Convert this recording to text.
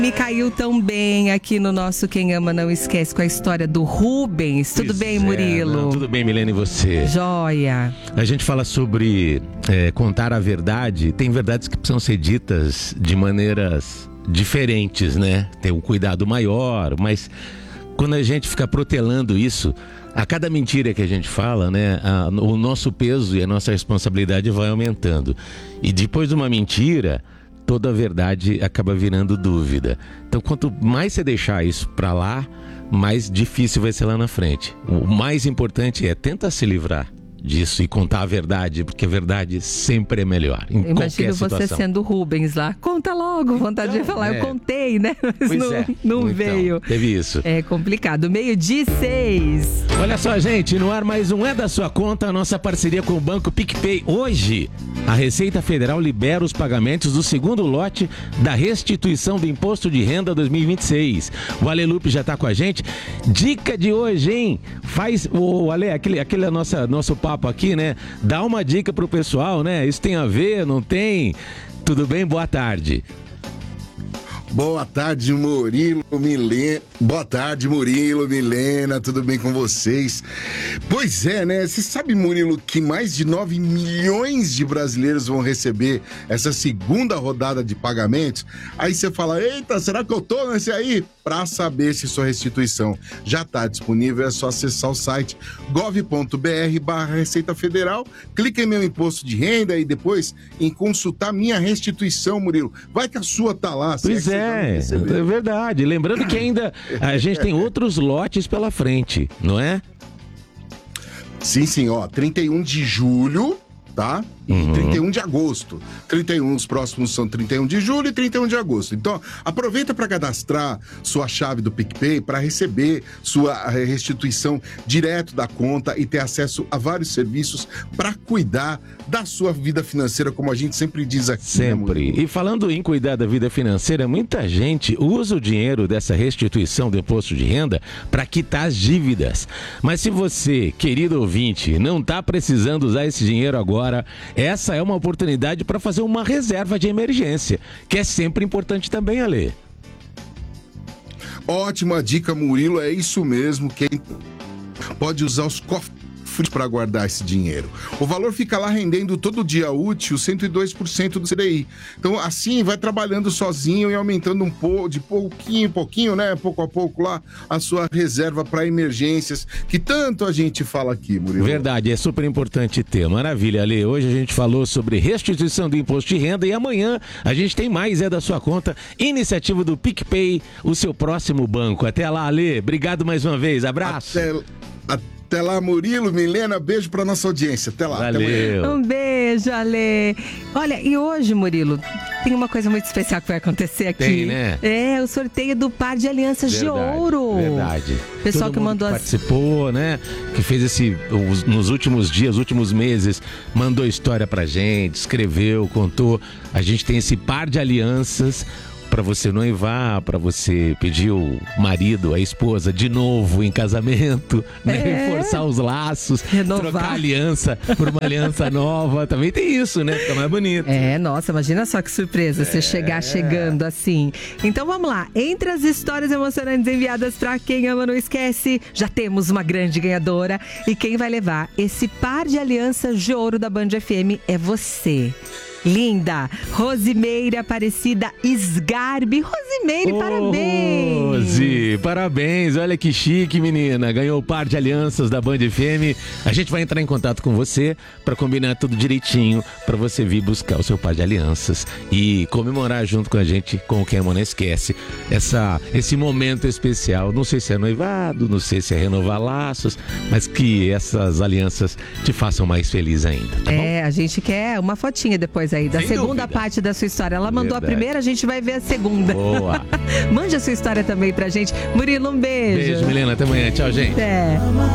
Me caiu tão bem aqui no nosso Quem Ama Não Esquece com a história do Rubens. Tudo bem, Murilo? Tudo bem, Milena, e você? Joia. A gente fala sobre contar a verdade. Tem verdades que precisam ser ditas de maneiras diferentes, né? Tem um cuidado maior, mas quando a gente fica protelando isso, a cada mentira que a gente fala, né, o nosso peso e a nossa responsabilidade vai aumentando. E depois de uma mentira, toda a verdade acaba virando dúvida. Então, quanto mais você deixar isso pra lá, mais difícil vai ser lá na frente. O mais importante é tentar se livrar disso e contar a verdade, porque a verdade sempre é melhor, em qualquer Imagino situação. Você sendo o Rubens lá. Conta logo, vontade de falar. Eu contei, né? Mas não veio. Teve isso. É complicado. 12:06. Olha só, gente, no ar mais um É da Sua Conta, a nossa parceria com o Banco PicPay. Hoje, a Receita Federal libera os pagamentos do segundo lote da restituição do Imposto de Renda 2026. O Ale Lupe já tá com a gente. Dica de hoje, hein? Faz, Ale, aquele nosso papo aqui, né? Dá uma dica pro pessoal, né? Isso tem a ver, não tem? Tudo bem? Boa tarde. Boa tarde, Murilo, Milena. Boa tarde, Murilo, Milena. Tudo bem com vocês? Pois é, né? Você sabe, Murilo, que mais de 9 milhões de brasileiros vão receber essa segunda rodada de pagamentos? Aí você fala, eita, será que eu tô nesse aí? Para saber se sua restituição já está disponível, é só acessar o site gov.br/Receita Federal, clica em meu imposto de renda e depois em consultar minha restituição, Murilo. Vai que a sua tá lá. Pois é verdade. Lembrando que ainda a gente tem outros lotes pela frente, não é? Sim, ó, 31 de julho, tá? E 31 de agosto. 31, os próximos são 31 de julho e 31 de agosto. Então, aproveita para cadastrar sua chave do PicPay para receber sua restituição direto da conta e ter acesso a vários serviços para cuidar da sua vida financeira, como a gente sempre diz aqui. Sempre. Né, e falando em cuidar da vida financeira, muita gente usa o dinheiro dessa restituição do imposto de renda para quitar as dívidas. Mas se você, querido ouvinte, não está precisando usar esse dinheiro agora, essa é uma oportunidade para fazer uma reserva de emergência, que é sempre importante também, Ale. Ótima dica, Murilo, é isso mesmo. Quem pode usar os cofres para guardar esse dinheiro. O valor fica lá rendendo todo dia útil 102% do CDI. Então, assim, vai trabalhando sozinho e aumentando de pouquinho em pouquinho, né? Pouco a pouco lá, a sua reserva para emergências, que tanto a gente fala aqui, Murilo. Verdade, é super importante ter. Maravilha, Ale. Hoje a gente falou sobre restituição do imposto de renda e amanhã a gente tem mais É da Sua Conta, iniciativa do PicPay, o seu próximo banco. Até lá, Ale. Obrigado mais uma vez. Abraço. Até lá, Murilo, Milena, beijo pra nossa audiência. Até lá. Valeu. Um beijo, Ale. Olha, e hoje, Murilo, tem uma coisa muito especial que vai acontecer aqui. Tem, né? É, o sorteio do par de alianças de ouro. Verdade. Pessoal Todo que mundo mandou que participou, né? Que fez nos últimos dias, últimos meses, mandou história pra gente, escreveu, contou. A gente tem esse par de alianças para você noivar, para você pedir o marido, a esposa de novo em casamento, né? Reforçar os laços, renovar, trocar a aliança por uma aliança nova. Também tem isso, né? Fica mais bonito. Nossa, imagina só que surpresa você chegar chegando assim. Então vamos lá. Entre as histórias emocionantes enviadas para Quem Ama Não Esquece, já temos uma grande ganhadora. E quem vai levar esse par de alianças de ouro da Band FM é você. Linda, Rosimeire Aparecida Sgarbi. Rosimeire, parabéns! Rose, parabéns, olha que chique, menina. Ganhou o par de alianças da Band FM. A gente vai entrar em contato com você para combinar tudo direitinho, para você vir buscar o seu par de alianças e comemorar junto com a gente, com o Quem Ama Não Esquece, esse momento especial. Não sei se é noivado, não sei se é renovar laços, mas que essas alianças te façam mais feliz ainda, tá bom? A gente quer uma fotinha depois aí, da Sem segunda dúvida. parte da sua história. Ela mandou Verdade. a primeira, a gente vai ver a segunda. Boa. Mande a sua história também pra gente. Murilo, um beijo. Beijo, Milena. Até amanhã. Tchau, gente. Até.